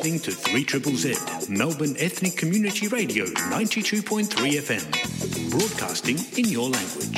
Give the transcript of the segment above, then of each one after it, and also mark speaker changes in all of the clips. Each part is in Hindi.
Speaker 1: listening to 3ZZZ, Melbourne Ethnic Community Radio 92.3 FM, broadcasting in your language.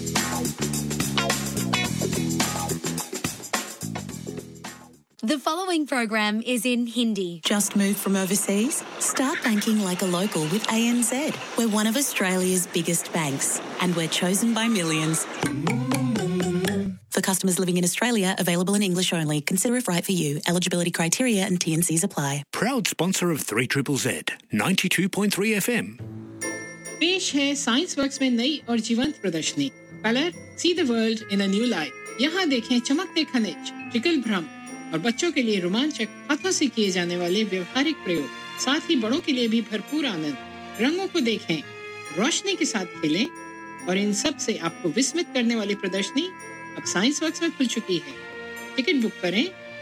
Speaker 2: The following program is in Hindi.
Speaker 3: Just moved from overseas? Start banking like a local with ANZ. We're one of Australia's biggest banks, and we're chosen by millions. For customers living in Australia, available in English only. Consider if right for you. Eligibility criteria and T&Cs apply.
Speaker 1: Proud sponsor of 3ZZZ, 92.3 FM.
Speaker 4: पेश है साइंस वर्क्स में नई और जीवंत प्रदर्शनी colour see the world in a new light. यहाँ देखें चमकते खनिज, ट्रिकल भ्रम और बच्चों के लिए रोमांचक हाथों से किए जाने वाले व्यवहारिक प्रयोग, साथ ही बड़ों के लिए भी भरपूर आनंद। रंगों को देखें, रोशनी के साथ खेलें और इन सब से आपको विस्मित करने वाली प्रदर्शनी अब साइंस वर्क्स में खुल चुकी है। टिकट बुक करें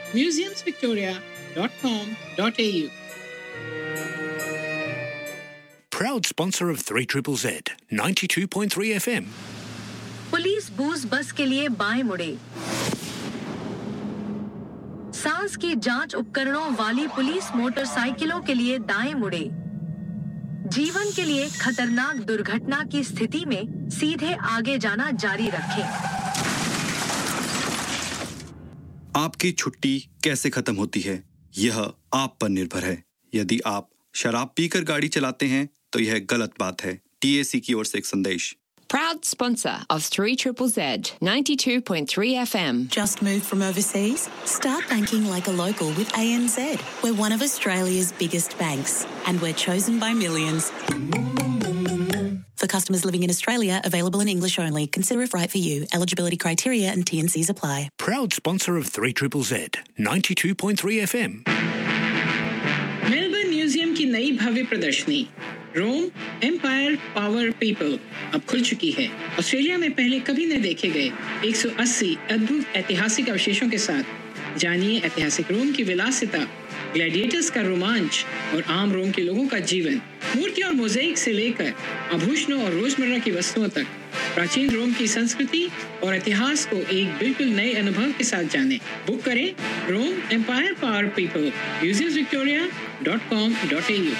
Speaker 4: museumsvictoria.com.au।
Speaker 1: Proud sponsor of 3ZZZ, 92.3 FM.
Speaker 5: Police bush बस के लिए बाएं मुड़े। सांस की जांच उपकरणों वाली पुलिस मोटरसाइकिलों के लिए दाएं मुड़े। जीवन के लिए खतरनाक दुर्घटना की स्थिति में सीधे आगे जाना जारी रखें।
Speaker 6: आपकी छुट्टी कैसे खत्म होती है, यह आप पर निर्भर है। यदि आप शराब पीकर गाड़ी चलाते हैं तो यह गलत बात है। TAC की ओर से एक संदेश।
Speaker 7: Proud sponsor of 3ZZZ, 92.3 FM.
Speaker 3: Just moved from overseas? Start banking like a local with ANZ. We're one of Australia's biggest banks, and we're chosen by millions. For customers living in Australia, available in English only. Consider if right for you. Eligibility criteria and T&Cs apply.
Speaker 1: Proud sponsor of 3ZZZ, 92.3 FM.
Speaker 4: Melbourne museum की नई भव्य प्रदर्शनी रोम एम्पायर पावर पीपल अब खुल चुकी है। ऑस्ट्रेलिया में पहले कभी न देखे गए 180 अद्भुत ऐतिहासिक अवशेषों के साथ जानिए ऐतिहासिक रोम की विलासिता, ग्लैडिएटर्स का रोमांच और आम रोम के लोगों का जीवन। मूर्तियों और मोज़ेक से लेकर आभूषणों और रोजमर्रा की वस्तुओं तक प्राचीन रोम की संस्कृति और इतिहास को एक बिल्कुल नए अनुभव के साथ जानें। बुक करें रोम empire power people, museumsvictoria.com.au।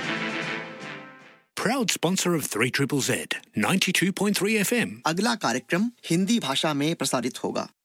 Speaker 1: Proud sponsor of 3ZZZ, 92.3 FM.
Speaker 8: अगला कार्यक्रम हिंदी भाषा में प्रसारित होगा।